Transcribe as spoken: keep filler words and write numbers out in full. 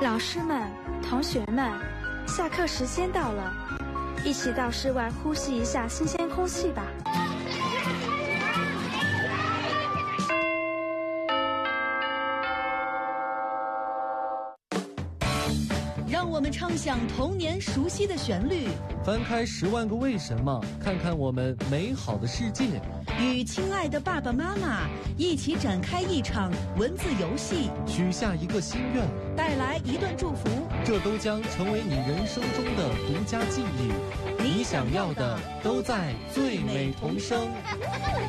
老师们、同学们，下课时间到了，一起到室外呼吸一下新鲜空气吧。 让我们唱响童年熟悉的旋律， 翻开十万个为什么，看看我们美好的世界。 与亲爱的爸爸妈妈一起展开一场文字游戏， 许下一个心愿， 带来一段祝福， 这都将成为你人生中的独家记忆。你想要的都在最美童声。